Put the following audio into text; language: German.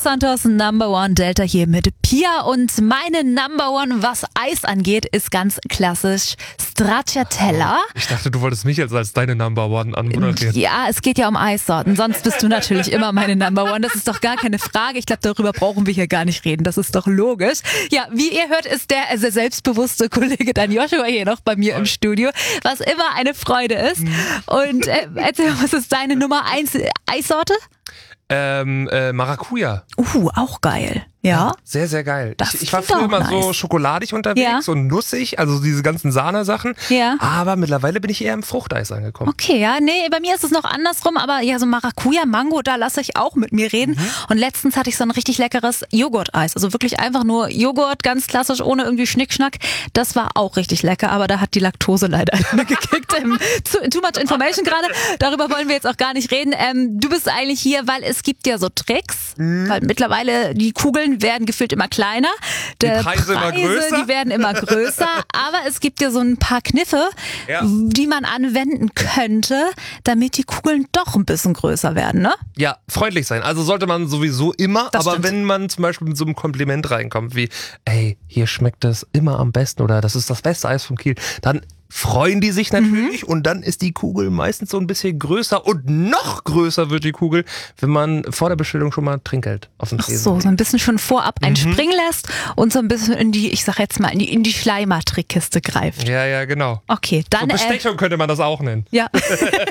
Los Santos Number One Delta hier mit Pia und meine Number One, was Eis angeht, ist ganz klassisch Stracciatella. Ich dachte, du wolltest mich jetzt als deine Number One anmoderieren. Ja, es geht ja um Eissorten, sonst bist du natürlich immer meine Number One. Das ist doch gar keine Frage. Ich glaube, darüber brauchen wir hier gar nicht reden. Das ist doch logisch. Ja, wie ihr hört, ist der sehr selbstbewusste Kollege Dan Joshua hier noch bei mir im Studio, was immer eine Freude ist. Und erzähl mal, was ist deine Nummer 1 Eissorte? Maracuja. Auch geil. Ja. Sehr, sehr geil. Das Ich war klingt früher auch immer so nice. schokoladig unterwegs und nussig, also diese ganzen Sahnesachen. Ja. Aber mittlerweile bin ich eher im Fruchteis angekommen. Okay, ja, nee, bei mir ist es noch andersrum, aber ja, so Maracuja, Mango, da lasse ich auch mit mir reden. Und letztens hatte ich so ein richtig leckeres Joghurt-Eis, also wirklich einfach nur Joghurt, ganz klassisch, ohne irgendwie Schnickschnack. Das war auch richtig lecker, aber da hat die Laktose leider gekickt. Too much information gerade, darüber wollen wir jetzt auch gar nicht reden. Du bist eigentlich hier, weil es gibt ja so Tricks, weil mittlerweile die Kugeln werden gefühlt immer kleiner. Die Preise immer größer. Die werden immer größer, aber es gibt ja so ein paar Kniffe, die man anwenden könnte, damit die Kugeln doch ein bisschen größer werden, ne? Ja, freundlich sein. Also sollte man sowieso immer, Das aber stimmt. wenn man zum Beispiel mit so einem Kompliment reinkommt wie, ey, hier schmeckt es immer am besten oder das ist das beste Eis von Kiel, dann freuen die sich natürlich und dann ist die Kugel meistens so ein bisschen größer und noch größer wird die Kugel, wenn man vor der Bestellung schon mal Trinkgeld auf den Tresen So legt. ein bisschen schon vorab einspringen lässt und so ein bisschen in die, ich sag jetzt mal, in die Schleimer-Trickkiste greift. Ja, genau. Okay, So dann Bestechung könnte man das auch nennen. ja.